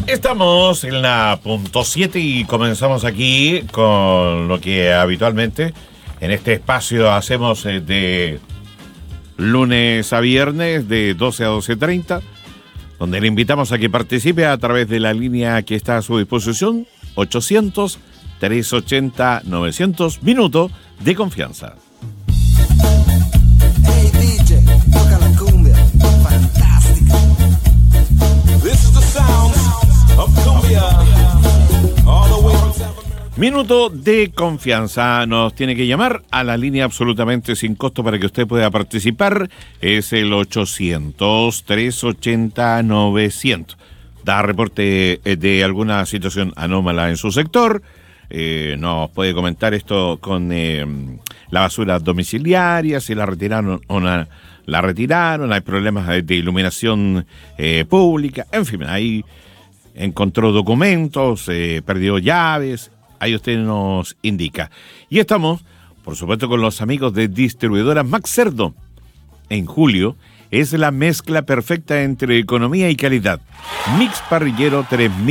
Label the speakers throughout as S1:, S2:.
S1: Estamos en la punto 7 y comenzamos aquí con lo que habitualmente en este espacio hacemos de lunes a viernes de 12 a 12:30, donde le invitamos a que participe a través de la línea que está a su disposición, 800-380-900, minuto de confianza.
S2: Hey DJ, toca la cumbia, fantástica.
S3: This is the sound of cumbia. All the way from South America.
S1: Minuto de confianza. Nos tiene que llamar a la línea absolutamente sin costo para que usted pueda participar. Es el 800-380-900. Da reporte de alguna situación anómala en su sector. Nos puede comentar esto con la basura domiciliaria, si la retiraron o no la retiraron, hay problemas de iluminación pública, en fin, ahí encontró documentos, perdió llaves, ahí usted nos indica. Y estamos, por supuesto, con los amigos de distribuidora Max Cerdo. En julio es la mezcla perfecta entre economía y calidad. Mix parrillero,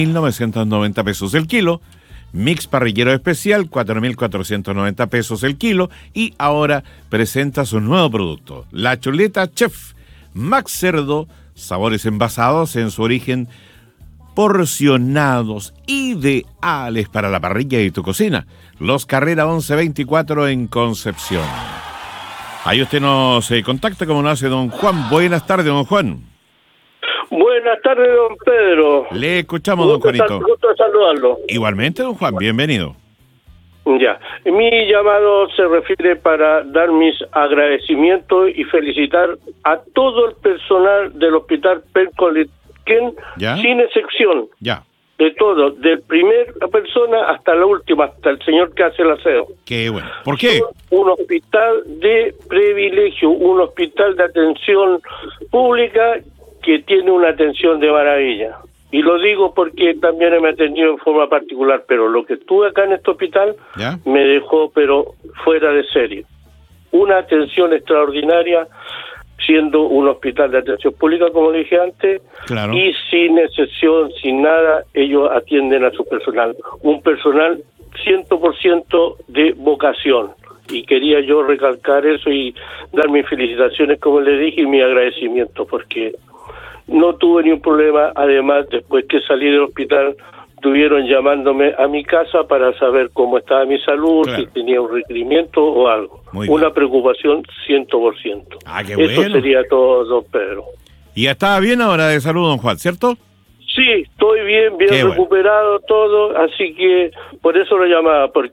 S1: 3.990 pesos el kilo. Mix parrillero especial, 4.490 pesos el kilo. Y ahora presenta su nuevo producto, la chuleta Chef Max Cerdo, sabores envasados en su origen, porcionados, ideales para la parrilla y tu cocina. Los Carrera 1124 en Concepción. Ahí usted nos contacta como nos hace don Juan. Buenas tardes, don Juan.
S4: Buenas tardes, don Pedro.
S1: Le escuchamos, don Juanito.
S4: Gusto saludarlo.
S1: Igualmente, don Juan, bienvenido.
S4: Ya, mi llamado se refiere para dar mis agradecimientos y felicitar a todo el personal del Hospital Penco-Leuquén, sin excepción.
S1: Ya.
S4: De todo, de primera persona hasta la última, hasta el señor que hace el aseo.
S1: Qué bueno. ¿Por qué?
S4: Un hospital de privilegio, un hospital de atención pública que tiene una atención de maravilla. Y lo digo porque también me atendido en forma particular, pero lo que estuve acá en este hospital me dejó pero fuera de serie. Una atención extraordinaria, siendo un hospital de atención pública, como dije antes,
S1: claro.
S4: Y sin excepción, sin nada, ellos atienden a su personal. Un personal 100% de vocación. Y quería yo recalcar eso y dar mis felicitaciones, como les dije, y mi agradecimiento, porque no tuve ningún problema. Además, después que salí del hospital, estuvieron llamándome a mi casa para saber cómo estaba mi salud, claro, si tenía un requerimiento o algo. Una preocupación 100%.
S1: Ah, qué bueno.
S4: Eso sería todo, don Pedro.
S1: Y estaba bien ahora de salud, don Juan, ¿cierto?
S4: Sí, estoy bien
S1: qué
S4: recuperado, bueno, todo, así que por eso lo llamaba, porque